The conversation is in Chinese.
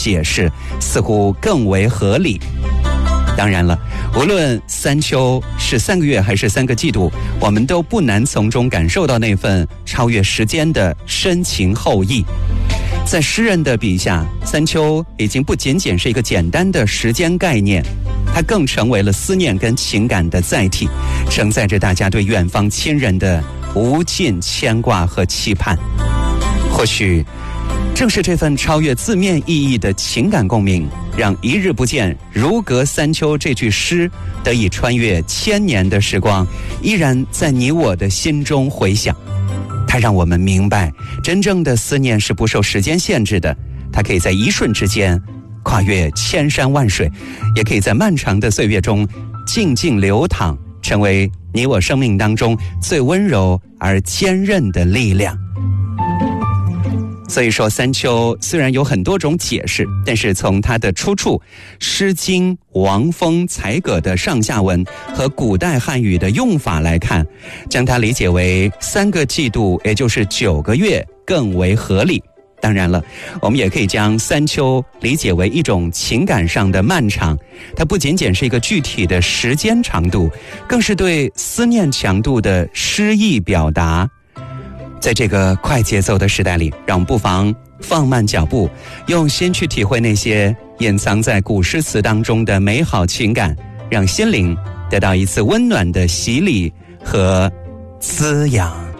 解释似乎更为合理。当然了，无论三秋是3个月还是3个季度，我们都不难从中感受到那份超越时间的深情厚谊。在诗人的笔下，三秋已经不仅仅是一个简单的时间概念，它更成为了思念跟情感的载体，承载着大家对远方亲人的无尽牵挂和期盼。或许正是这份超越字面意义的情感共鸣，让一日不见如隔三秋这句诗得以穿越千年的时光，依然在你我的心中回响。它让我们明白，真正的思念是不受时间限制的，它可以在一瞬之间跨越千山万水，也可以在漫长的岁月中静静流淌，成为你我生命当中最温柔而坚韧的力量。所以说，三秋虽然有很多种解释，但是从它的出处《诗经·王风·采葛》的上下文和古代汉语的用法来看，将它理解为3个季度，也就是9个月更为合理。当然了，我们也可以将三秋理解为一种情感上的漫长，它不仅仅是一个具体的时间长度，更是对思念强度的诗意表达。在这个快节奏的时代里，让我们不妨放慢脚步，用心去体会那些隐藏在古诗词当中的美好情感，让心灵得到一次温暖的洗礼和滋养。